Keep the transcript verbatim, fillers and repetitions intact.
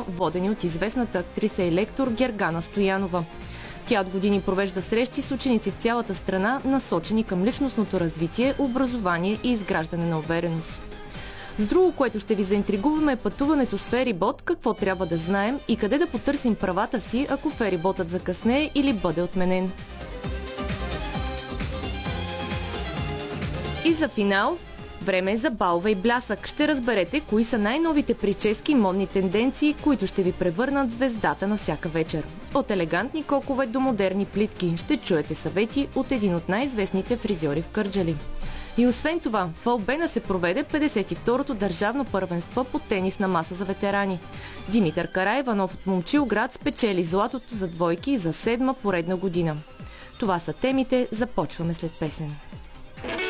финала, водени от известната актриса и лектор Гергана Стоянова. Тя от години провежда срещи с ученици в цялата страна, насочени към личностното развитие, образование и изграждане на увереност. С друго, което ще ви заинтригуваме, е пътуването с ферибот, какво трябва да знаем и къде да потърсим правата си, ако фериботът закъснее или бъде отменен. И за финал, време е за балове и блясък. Ще разберете кои са най-новите прически и модни тенденции, които ще ви превърнат звездата на всяка вечер. От елегантни кокове до модерни плитки ще чуете съвети от един от най-известните фризьори в Кърджали. И освен това, в Албена се проведе петдесет и второто държавно първенство по тенис на маса за ветерани. Димитър Караиванов от Момчилград спечели златото за двойки за седма поредна година. Това са темите, започваме след песен.